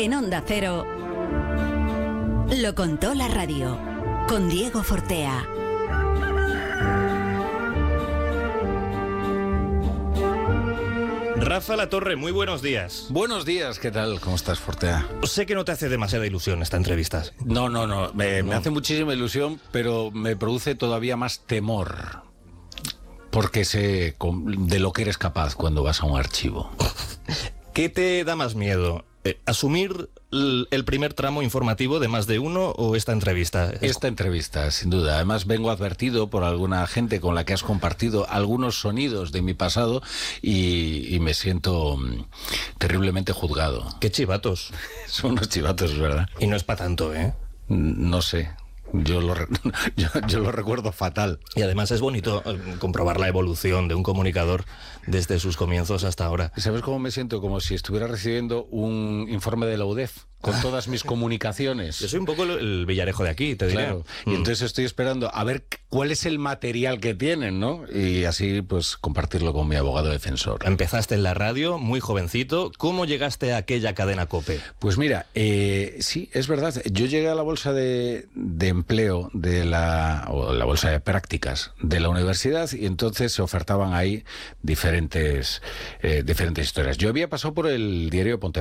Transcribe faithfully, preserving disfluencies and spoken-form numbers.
En Onda Cero, lo contó la radio, con Diego Fortea. Rafa Latorre, muy buenos días. Buenos días, ¿qué tal? ¿Cómo estás, Fortea? Sé que no te hace demasiada ilusión esta entrevista. No, no, no, me, no. me hace muchísima ilusión, pero me produce todavía más temor. Porque sé de lo que eres capaz cuando vas a un archivo. ¿Qué te da más miedo? Eh, ¿Asumir el primer tramo informativo de Más de Uno o esta entrevista? Esta entrevista, sin duda. Además, vengo advertido por alguna gente con la que has compartido algunos sonidos de mi pasado y, y me siento terriblemente juzgado. ¡Qué chivatos! Son unos chivatos, ¿verdad? Y no es para tanto, ¿eh? No sé. Yo lo, yo, yo lo recuerdo fatal. Y además es bonito comprobar la evolución de un comunicador desde sus comienzos hasta ahora. ¿Sabes cómo me siento? Como si estuviera recibiendo un informe de la U D E F con todas mis comunicaciones. Yo soy un poco el Villarejo de aquí, te diré. Claro. Mm. Y entonces estoy esperando a ver cuál es el material que tienen, ¿no? Y así, pues, compartirlo con mi abogado defensor. Empezaste en la radio, muy jovencito. ¿Cómo llegaste a aquella cadena COPE? Pues mira, eh, sí, es verdad. Yo llegué a la bolsa de, de empleo de la, o la bolsa de prácticas de la universidad y entonces se ofertaban ahí diferentes, eh, diferentes historias. Yo había pasado por el diario Pontevedra.